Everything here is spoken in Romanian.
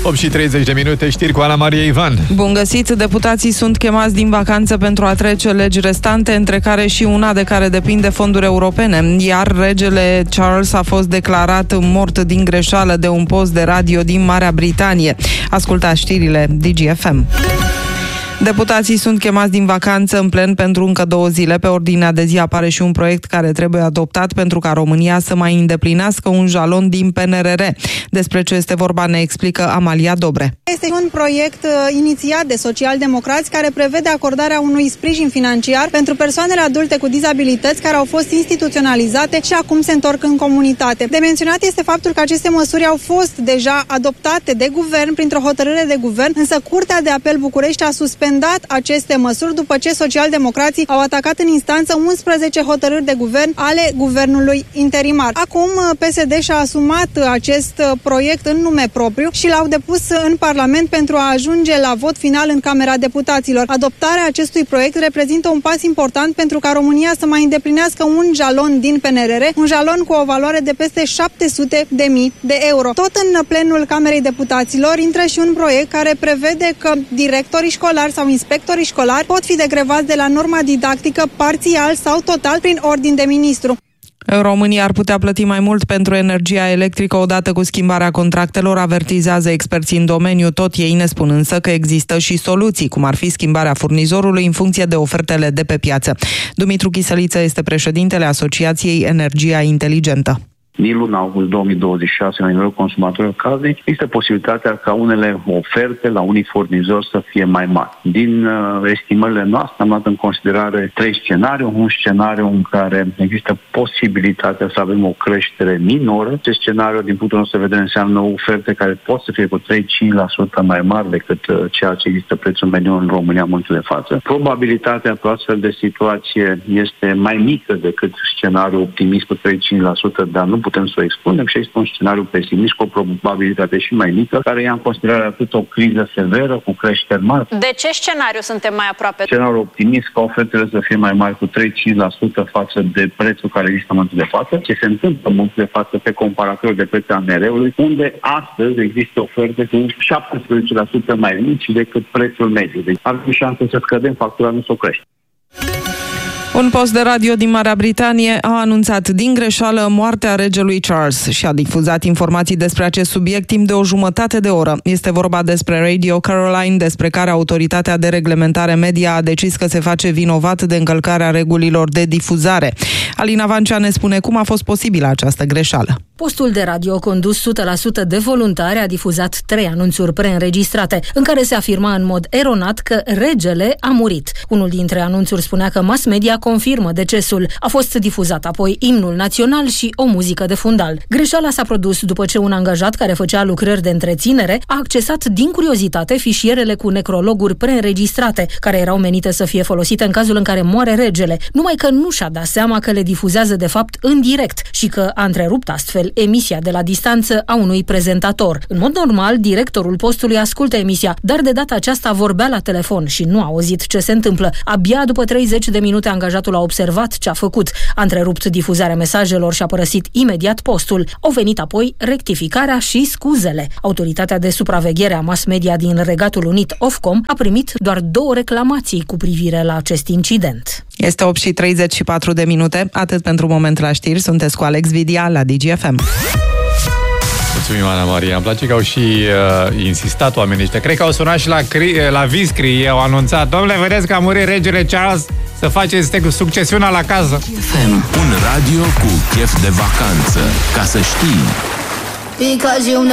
8:30, știri cu Ana Maria Ivan. Bun găsit! Deputații sunt chemați din vacanță pentru a trece legi restante, între care și una de care depinde fonduri europene. Iar regele Charles a fost declarat mort din greșeală de un post de radio din Marea Britanie. Ascultați știrile DGFM. Deputații sunt chemați din vacanță în plen pentru încă 2 zile. Pe ordinea de zi apare și un proiect care trebuie adoptat pentru ca România să mai îndeplinească un jalon din PNRR. Despre ce este vorba ne explică Amalia Dobre. Este un proiect inițiat de socialdemocrați care prevede acordarea unui sprijin financiar pentru persoanele adulte cu dizabilități care au fost instituționalizate și acum se întorc în comunitate. De menționat este faptul că aceste măsuri au fost deja adoptate de guvern printr-o hotărâre de guvern, însă Curtea de Apel București a suspendat aceste măsuri după ce socialdemocrații au atacat în instanță 11 hotărâri de guvern ale guvernului interimar. Acum PSD și-a asumat acest proiect în nume propriu și l-au depus în Parlament pentru a ajunge la vot final în Camera Deputaților. Adoptarea acestui proiect reprezintă un pas important pentru ca România să mai îndeplinească un jalon din PNRR, un jalon cu o valoare de peste 700.000 de euro. Tot în plenul Camerei Deputaților intră și un proiect care prevede că directorii școlari sau inspectorii școlari pot fi degrevați de la norma didactică parțial sau total prin ordin de ministru. România ar putea plăti mai mult pentru energia electrică odată cu schimbarea contractelor, avertizează experții în domeniu. Tot ei ne spun însă că există și soluții, cum ar fi schimbarea furnizorului în funcție de ofertele de pe piață. Dumitru Chisăliță este președintele Asociației Energia Inteligentă. Din luna august 2026, la nivelul consumatorilor caznici, există posibilitatea ca unele oferte la unii furnizori să fie mai mari. Din estimările noastre am luat în considerare 3 scenarii. Un scenariu în care există posibilitatea să avem o creștere minoră. Acest scenariu, din punctul nostru de vedere, înseamnă oferte care pot să fie cu 3-5% mai mari decât ceea ce există prețul mediu în România în momentul de față. Probabilitatea pe astfel de situație este mai mică decât scenariul optimist cu 3-5%, dar nu putem să o expunem, și este un scenariu pesimist cu o probabilitate și mai mică, care ia în considerare atât o criză severă cu creșteri mari. De ce scenariu suntem mai aproape? Scenariul optimist ca ofertele să fie mai mari cu 3-5% față de prețul care există în momentul de față. Ce se întâmplă în momentul de față pe comparatorul de preț ANR-ului, unde astăzi există oferte cu 17% mai mici decât prețul mediu. Deci avem șanse să scădem factura, nu să o creștem. Un post de radio din Marea Britanie a anunțat din greșeală moartea regelui Charles și a difuzat informații despre acest subiect timp de o jumătate de oră. Este vorba despre Radio Caroline, despre care Autoritatea de Reglementare Media a decis că se face vinovat de încălcarea regulilor de difuzare. Alina Vancea ne spune cum a fost posibilă această greșeală. Postul de radio condus 100% de voluntari a difuzat 3 anunțuri preînregistrate, în care se afirma în mod eronat că regele a murit. Unul dintre anunțuri spunea că mass media confirmă decesul. A fost difuzat apoi imnul național și o muzică de fundal. Greșeala s-a produs după ce un angajat care făcea lucrări de întreținere a accesat din curiozitate fișierele cu necrologuri preînregistrate, care erau menite să fie folosite în cazul în care moare regele, numai că nu și-a dat seama că le difuzează de fapt în direct și că a întrerupt astfel emisia de la distanță a unui prezentator. În mod normal, directorul postului ascultă emisia, dar de data aceasta vorbea la telefon și nu a auzit ce se întâmplă. Abia după 30 de minute angajatul a observat ce a făcut. A întrerupt difuzarea mesajelor și a părăsit imediat postul. Au venit apoi rectificarea și scuzele. Autoritatea de supraveghere a mass media din Regatul Unit, Ofcom, a primit doar 2 reclamații cu privire la acest incident. Este 8:34. Atât pentru moment la știri. Sunteți cu Alex Vidia la DGFM. Mulțumim, Ana Maria. Îmi place că au și insistat oamenii ăștia. Cred că au sunat și la Viscri. Au anunțat: domnule, vedeți că a murit regele Charles, să faceți succesiunea la casă. FM, un radio cu chef de vacanță. Ca să știi.